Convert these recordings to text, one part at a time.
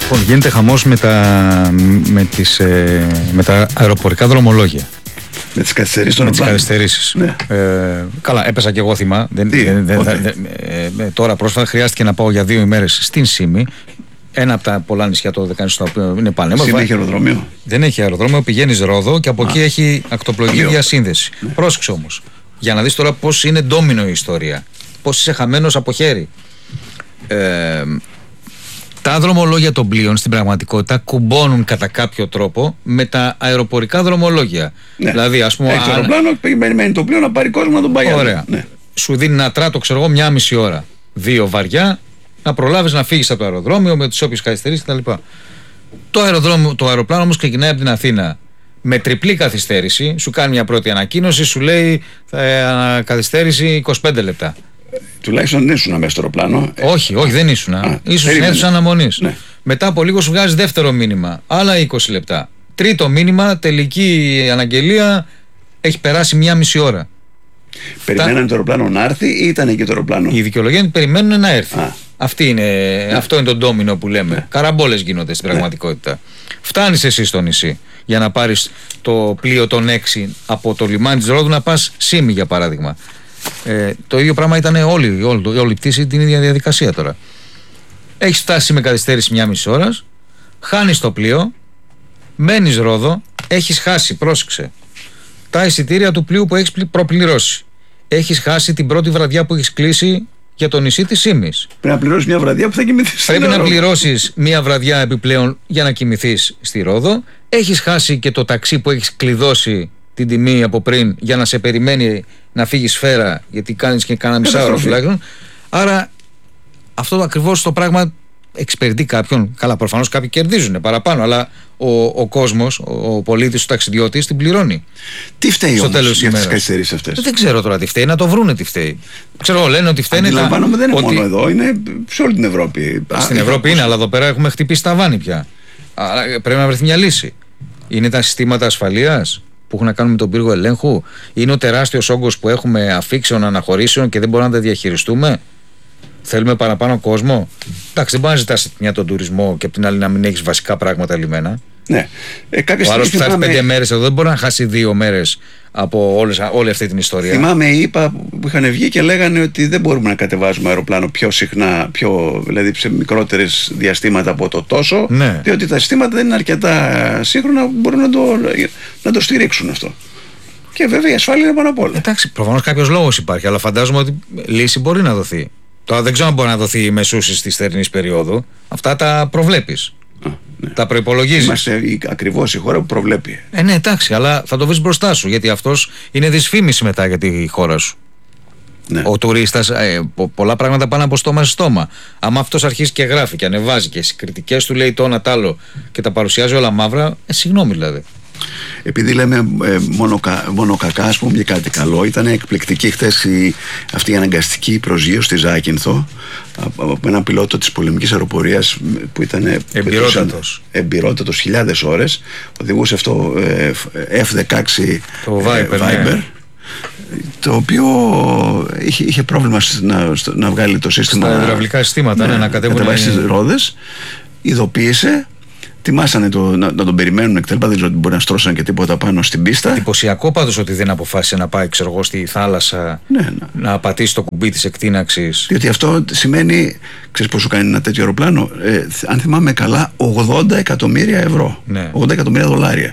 Λοιπόν, γίνεται χαμός με τα αεροπορικά δρομολόγια. Με τις καθυστερήσεις των αεροπλάνων. Με τις καθυστερήσεις. Ναι. Καλά, έπεσα και εγώ θυμά. Τώρα πρόσφατα χρειάστηκε να πάω για 2 ημέρες στην Σύμη. Ένα από τα πολλά νησιά το Δεκανήσι, το οποίο είναι πανέμορφο. Σύμη έχει αεροδρόμιο. Δεν έχει αεροδρόμιο, πηγαίνεις Ρόδο και από εκεί έχει ακτοπλοϊκή διασύνδεση. Ναι. Πρόσεξε όμως, για να δεις τώρα πώς είναι ντόμινο η ιστορία. Πώς είσαι χαμένος από χέρι. Τα δρομολόγια των πλοίων στην πραγματικότητα κουμπώνουν κατά κάποιο τρόπο με τα αεροπορικά δρομολόγια. Ναι. Δηλαδή, ας πούμε. Έχει το αεροπλάνο, περιμένει το πλοίο να πάρει κόσμο να τον πάει. Ωραία. Ναι. Σου δίνει ένα τράτο, ξέρω εγώ, 1,5 ώρα. 2 βαριά, να προλάβεις να φύγεις από το αεροδρόμιο με τις όποιες καθυστερήσεις κτλ. Το αεροπλάνο όμως ξεκινάει από την Αθήνα με τριπλή καθυστέρηση. Σου κάνει μια πρώτη ανακοίνωση, σου λέει καθυστέρηση 25 λεπτά. Τουλάχιστον δεν ήσουν μέσα στο αεροπλάνο. Όχι, δεν ήσουν. Ήσουν στην αίθουσα αναμονής. Ναι. Μετά από λίγο σου βγάζει δεύτερο μήνυμα, άλλα 20 λεπτά. Τρίτο μήνυμα, τελική αναγγελία, έχει περάσει 1,5 ώρα. Περιμένανε το αεροπλάνο να έρθει ή ήταν εκεί το αεροπλάνο? Οι δικαιολογία είναι περιμένουν να έρθει. Αυτό είναι το ντόμινο που λέμε. Ναι. Καραμπόλες γίνονται στην πραγματικότητα. Ναι. Φτάνεις εσύ στο νησί για να πάρεις το πλοίο των 6 από το λιμάνι της Ρόδου να πας Σύμη, για παράδειγμα. Το ίδιο πράγμα ήταν όλη η πτήση, την ίδια διαδικασία τώρα. Έχεις φτάσει με καθυστέρηση 1,5 ώρας, χάνεις το πλοίο, μένεις Ρόδο, έχεις χάσει, πρόσεξε, τα εισιτήρια του πλοίου που έχεις προπληρώσει. Έχεις χάσει την πρώτη βραδιά που έχεις κλείσει για το νησί της Σύμης. Πρέπει να πληρώσεις μια βραδιά που θα κοιμηθείς. Πρέπει να πληρώσεις μια βραδιά επιπλέον για να κοιμηθείς στη Ρόδο. Έχεις χάσει και το ταξί που έχεις κλειδώσει την τιμή από πριν για να σε περιμένει να φύγεις σφαίρα, γιατί κάνεις και κάνα μισάωρο τουλάχιστον. Άρα αυτό ακριβώς το πράγμα εξυπηρετεί κάποιον. Καλά, προφανώς κάποιοι κερδίζουν παραπάνω, αλλά ο κόσμος, ο πολίτης, ο ταξιδιώτης την πληρώνει. Τι φταίει όμως για τις καθυστερήσεις αυτές? Δεν ξέρω τώρα τι φταίει, να το βρούνε τι φταίει. Ξέρω, λένε ότι φταίνε. Αντιλαμβάνομαι, δεν είναι μόνο εδώ, είναι σε όλη την Ευρώπη. Στην Ευρώπη είναι, αλλά εδώ πέρα έχουμε χτυπήσει ταβάνι πια. Άρα πρέπει να βρεθεί μια λύση. Είναι τα συστήματα ασφαλείας που έχουν να κάνουν με τον πύργο ελέγχου? Είναι ο τεράστιος όγκος που έχουμε αφήξεων, αναχωρήσεων και δεν μπορούμε να τα διαχειριστούμε? Θέλουμε παραπάνω κόσμο? Εντάξει, δεν μπορεί να ζητάς μια τον τουρισμό και από την άλλη να μην έχεις βασικά πράγματα λιμένα. Ναι. Ο άλλος που θα έρθει 5 μέρες εδώ δεν μπορεί να χάσει 2 μέρες από όλη αυτή την ιστορία. Θυμάμαι οι ΙΠΑ που είχαν βγει και λέγανε ότι δεν μπορούμε να κατεβάζουμε αεροπλάνο πιο συχνά, δηλαδή σε μικρότερες διαστήματα από το τόσο, ναι, διότι τα συστήματα δεν είναι αρκετά σύγχρονα που μπορούν να το στηρίξουν αυτό. Και βέβαια η ασφάλεια είναι πάνω απ' όλα. Εντάξει, προφανώς κάποιος λόγος υπάρχει, αλλά φαντάζομαι ότι λύση μπορεί να δοθεί. Τώρα δεν ξέρω αν μπορεί να δοθεί μεσούσης της θερινής περίοδου. Αυτά τα προβλέπεις. Ναι. Τα προϋπολογίζεις. Είμαστε ακριβώς η χώρα που προβλέπει. Ναι, εντάξει, αλλά θα το βρεις μπροστά σου, γιατί αυτός είναι δυσφήμιση μετά για τη χώρα σου. Ναι. Ο τουρίστας, πολλά πράγματα πάνε από στόμα σε στόμα. Άμα αυτός αρχίσει και γράφει και ανεβάζει και στις κριτικές του λέει το ένα τ' άλλο και τα παρουσιάζει όλα μαύρα, συγγνώμη δηλαδή. Επειδή λέμε μόνο κακά, ας πούμε και κάτι καλό, ήταν εκπληκτική χθες αυτή η αναγκαστική προσγείωση στη Ζάκυνθο από έναν πιλότο της πολεμικής αεροπορίας που ήταν εμπειρότατος χιλιάδες ώρες, οδηγούσε αυτό F-16 το Viper, ναι, το οποίο είχε πρόβλημα να βγάλει το σύστημα στα υδραυλικά συστήματα, να κατεβάσει τις ρόδες. Ειδοποίησε, τιμάσανε να τον περιμένουν εκτέλπα, δεν ξέρω ότι μπορεί να στρώσαν και τίποτα πάνω στην πίστα. Εντυπωσιακό πάντως ότι δεν αποφάσισε να πάει, ξέρω εγώ, στη θάλασσα, να πατήσει το κουμπί της εκτείναξης. Διότι αυτό σημαίνει, ξέρεις πόσο κάνει ένα τέτοιο αεροπλάνο? Αν θυμάμαι καλά, 80 εκατομμύρια ευρώ. Ναι. 80 εκατομμύρια δολάρια.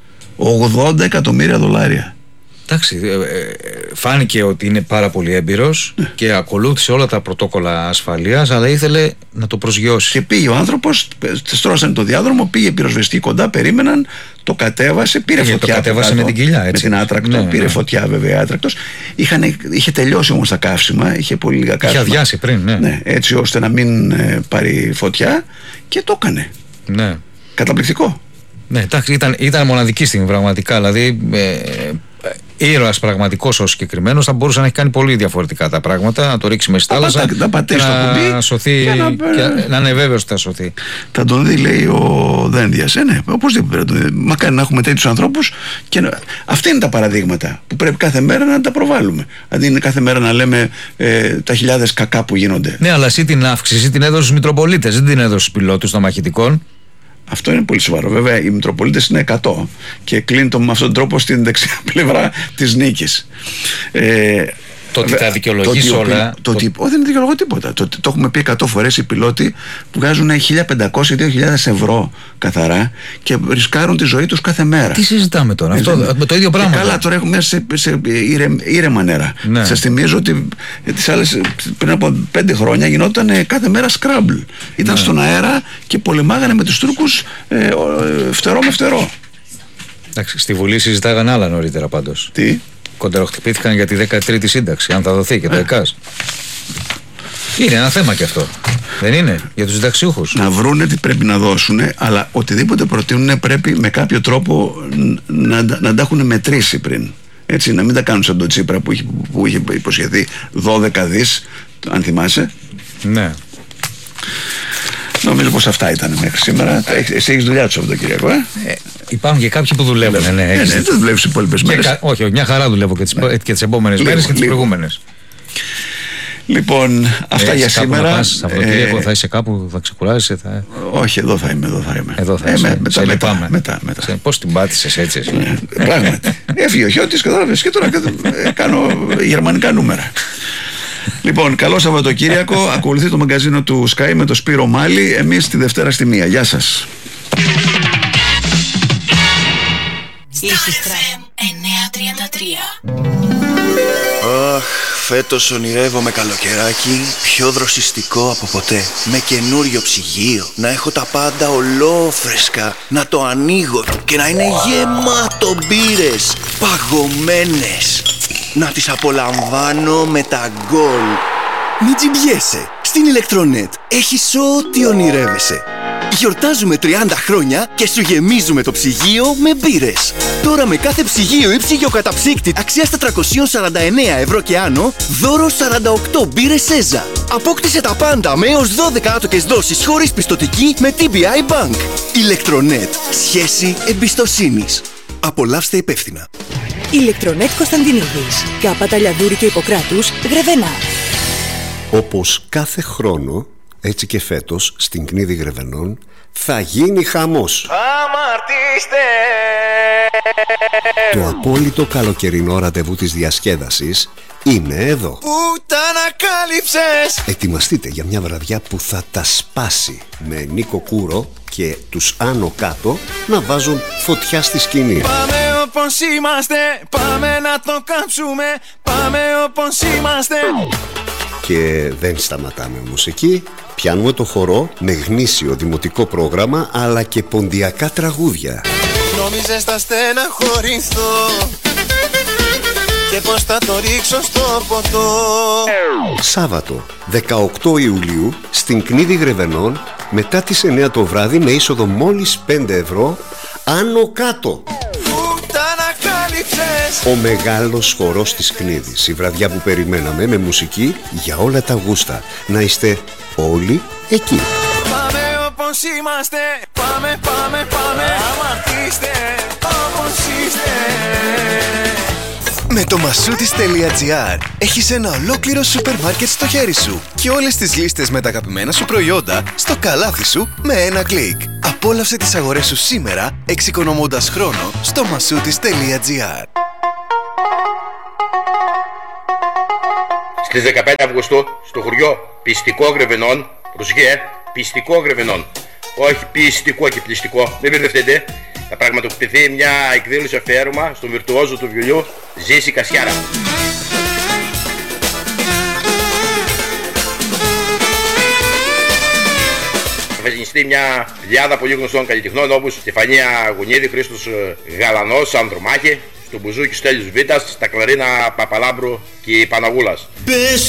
80 εκατομμύρια δολάρια. Εντάξει, φάνηκε ότι είναι πάρα πολύ έμπειρος, ναι, και ακολούθησε όλα τα πρωτόκολλα ασφαλείας, αλλά ήθελε να το προσγειώσει. Και πήγε ο άνθρωπος, στρώσανε το διάδρομο, πήγε πυροσβεστική κοντά, περίμεναν, το κατέβασε, πήρε φωτιά. Το κατέβασε με την κοιλιά, έτσι. Με την άτρακτο, ναι, πήρε, ναι, φωτιά βέβαια άτρακτος. Είχε τελειώσει όμως τα καύσιμα, είχε πολύ λίγα καύσιμα. Είχε αδειάσει πριν, ναι. Ναι, έτσι ώστε να μην πάρει φωτιά, και το έκανε. Ναι. Καταπληκτικό. Ναι, εντάξει, ήταν μοναδική στιγμή πραγματικά. Δηλαδή ήρωας πραγματικός ο συγκεκριμένος, θα μπορούσε να έχει κάνει πολύ διαφορετικά τα πράγματα, να το ρίξει μες στη θάλασσα και να σωθεί, να είναι βέβαιος ότι θα σωθεί. Θα τον δει, λέει ο Δένδιας. Ναι, οπωσδήποτε. Μακάρι να έχουμε τέτοιους ανθρώπους. Αυτά είναι τα παραδείγματα που πρέπει κάθε μέρα να τα προβάλλουμε. Αντί είναι κάθε μέρα να λέμε τα χιλιάδες κακά που γίνονται. Ναι, αλλά εσύ την αύξηση την έδωσε στους Μητροπολίτες, δεν την έδωσε στους πιλότους των μαχητικών. Αυτό είναι πολύ σοβαρό. Βέβαια, οι Μητροπολίτες είναι 100 και κλείνει με αυτόν τον τρόπο στην δεξιά πλευρά της νίκης. Το ότι τα δικαιολογείς όλα. Όχι, δεν δικαιολογώ τίποτα. Το έχουμε πει 100 φορές. Οι πιλότοι που βγάζουν 1.500-2.000 ευρώ καθαρά και ρισκάρουν τη ζωή τους κάθε μέρα. Τι συζητάμε τώρα, αυτό, το ίδιο πράγμα. Καλά, τώρα έχουμε σε ήρεμα νερά. Ναι. Σας θυμίζω ότι τις άλλες, πριν από 5 χρόνια γινόταν κάθε μέρα σκράμπλ. Ήταν στον αέρα και πολεμάγανε με τους Τούρκους φτερό με φτερό. Εντάξει, στη Βουλή συζητάγανε άλλα νωρίτερα πάντως. Τι? Κοντεροχτυπήθηκαν για τη 13η σύνταξη, αν θα δοθεί και το ΕΚΑΣ. Είναι ένα θέμα και αυτό. Δεν είναι για τους συνταξιούχους. Να βρούνε τι πρέπει να δώσουν, αλλά οτιδήποτε προτείνουν πρέπει με κάποιο τρόπο να τα έχουν μετρήσει πριν. Έτσι, να μην τα κάνουν σαν τον Τσίπρα που είχε υποσχεθεί 12 δις, αν θυμάσαι. Ναι. Νομίζω πως αυτά ήταν μέχρι σήμερα. Εσύ έχεις δουλειά του Σαββατοκύριακο, Υπάρχουν και κάποιοι που δουλεύουν. Δεν δουλεύεις τις υπόλοιπες μέρες. Όχι, μια χαρά δουλεύω και τις επόμενες μέρες και τις προηγούμενες. Λοιπόν, αυτά για σήμερα. Σαββατοκύριακο θα είσαι κάπου, θα ξεκουράζεσαι? Όχι, εδώ θα είμαι. Εδώ θα είσαι. Μετά. Πώς την πάτησες έτσι? Πράγματι. Έφυγε ο Χιώτης και τώρα κάνω γερμανικά νούμερα. Λοιπόν, καλό Σαββατοκύριακο. Ακολουθεί το μαγκαζίνο του Sky με το Σπύρο Μάλι. Εμείς τη Δευτέρα στη 1. Γεια σας. Αχ, φέτος ονειρεύομαι καλοκαιράκι πιο δροσιστικό από ποτέ. Με καινούριο ψυγείο, να έχω τα πάντα ολόφρεσκα, να το ανοίγω και να είναι γεμάτο μπύρες, παγωμένες. Να τις απολαμβάνω με τα γκολ. Μην τζιμπιέσαι. Στην Electronet έχεις ό,τι ονειρεύεσαι. Γιορτάζουμε 30 χρόνια και σου γεμίζουμε το ψυγείο με μπύρες. Τώρα με κάθε ψυγείο ή ψυγειοκαταψύκτη αξίας 449 ευρώ και άνω, δώρο 48 μπύρες Σέζα. Απόκτησε τα πάντα με έως 12 άτοκες δόσεις χωρίς πιστωτική με TBI Bank. Electronet. Σχέση εμπιστοσύνης. Απολαύστε υπεύθυνα. Electronet Κωνσταντινίδης. Κάπα Λιαδούρη και Ιπποκράτους, Γρεβενά. Όπως κάθε χρόνο, έτσι και φέτος, στην Κνίδη Γρεβενών, θα γίνει χαμός. Αμαρτήστε! Το απόλυτο καλοκαιρινό ραντεβού της διασκέδασης είναι εδώ. Πού τα ανακάλυψες! Ετοιμαστείτε για μια βραδιά που θα τα σπάσει, με Νίκο Κούρο και τους Άνω Κάτω να βάζουν φωτιά στη σκηνή. Πάμε όπως είμαστε, πάμε να το κάψουμε, πάμε όπως είμαστε. Και δεν σταματάμε όμως εκεί. Πιάνουμε το χορό με γνήσιο δημοτικό πρόγραμμα, αλλά και ποντιακά τραγούδια. Νόμιζες θα στεναχωρηθώ και πως θα το ρίξω στο ποτό. Σάββατο 18 Ιουλίου στην Κνίδη Γρεβενών, μετά τις 9 το βράδυ, με είσοδο μόλις 5 ευρώ, Άνω Κάτω. Ανακάλυψες. Ο μεγάλος χορός της Κνίδης. Η βραδιά που περιμέναμε, με μουσική για όλα τα γούστα. Να είστε όλοι εκεί. Πάμε όπως είμαστε, πάμε, αμαρτήστε όπως είστε. Με το Masoutis.gr έχεις ένα ολόκληρο σούπερ μάρκετ στο χέρι σου και όλες τις λίστες με τα αγαπημένα σου προϊόντα στο καλάθι σου με ένα κλικ. Απόλαυσε τις αγορές σου σήμερα, εξοικονομώντας χρόνο στο Masoutis.gr. Στις 15 Αυγούστου, στο χωριό Πιστικό Γρεβενών, προσοχή, Πιστικό Γρεβενών, όχι πιστικό και πληστικό, μην μπερδευτείτε, θα πραγματοποιηθεί μια εκδήλωση αφιέρωμα στον βιρτουόζο του βιολιού Ζήση Κασιάρα. Θα γεννηστεί μια πλειάδα πολύ γνωστών καλλιτεχνών όπως Στεφανία Γουνίδη, Χρήστος Γαλανός, Ανδρομάχη, στο μπουζούκι Στέλιος Βίτας, τα κλαρίνα Παπαλάμπρου και Παναγούλας.